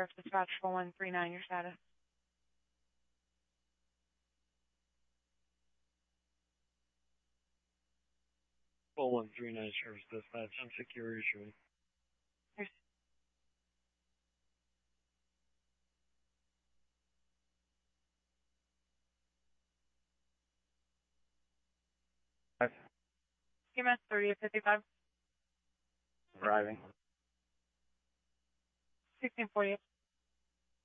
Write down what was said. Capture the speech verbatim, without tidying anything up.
Sheriff's Dispatch four one three nine, your status. four one three nine Sheriff's Dispatch, I'm secure issuing. Your C M S thirty fifty-five. Driving. sixteen forty-eight.